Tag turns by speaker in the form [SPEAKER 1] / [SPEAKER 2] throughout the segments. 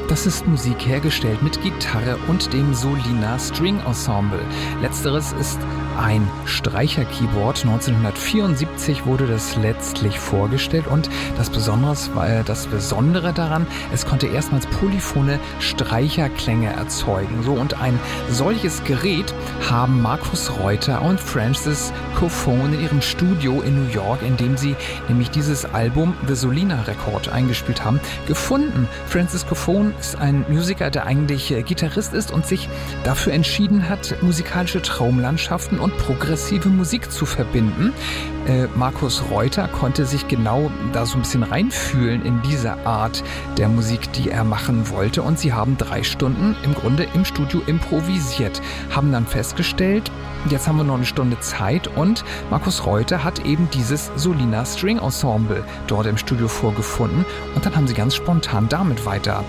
[SPEAKER 1] Das ist Musik hergestellt mit Gitarre und dem Solina String Ensemble. Letzteres ist ein Streicher-Keyboard. 1974 wurde das letztlich vorgestellt und das Besondere daran, es konnte erstmals polyphone Streicherklänge erzeugen. So, und ein solches Gerät haben Markus Reuter und Francis Cofone in ihrem Studio in New York, in dem sie nämlich dieses Album The Solina Record eingespielt haben, gefunden. Francis Cofone ist ein Musiker, der eigentlich Gitarrist ist und sich dafür entschieden hat, musikalische Traumlandschaften und progressive Musik zu verbinden. Markus Reuter konnte sich genau da so ein bisschen reinfühlen in diese Art der Musik, die er machen wollte, und sie haben 3 Stunden im Grunde im Studio improvisiert, haben dann festgestellt, jetzt haben wir noch eine Stunde Zeit, und Markus Reuter hat eben dieses Solina String Ensemble dort im Studio vorgefunden, und dann haben sie ganz spontan damit weiter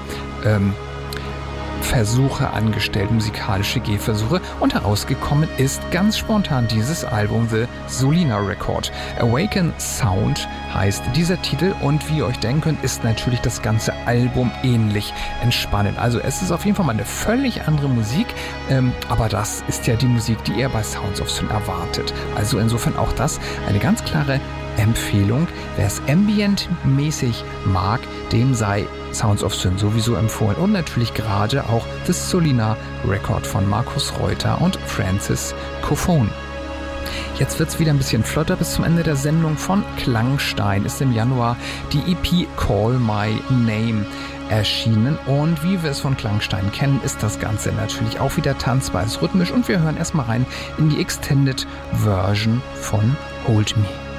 [SPEAKER 1] Versuche angestellt, musikalische Gehversuche, und herausgekommen ist ganz spontan dieses Album, The Solina Record. Awaken Sound heißt dieser Titel, und wie ihr euch denken könnt, ist natürlich das ganze Album ähnlich entspannend. Also es ist auf jeden Fall mal eine völlig andere Musik, aber das ist ja die Musik, die ihr bei Sounds of Sin erwartet. Also insofern auch das eine ganz klare Empfehlung. Wer es ambient-mäßig mag, dem sei Sounds of Sin sowieso empfohlen, und natürlich gerade auch das Solina Record von Markus Reuter und Francis Cofone. Jetzt wird es wieder ein bisschen flotter. Bis zum Ende der Sendung von Klangstein ist im Januar die EP Call My Name erschienen, und wie wir es von Klangstein kennen, ist das Ganze natürlich auch wieder tanzbar, ist rhythmisch, und wir hören erstmal rein in die Extended Version von Hold Me.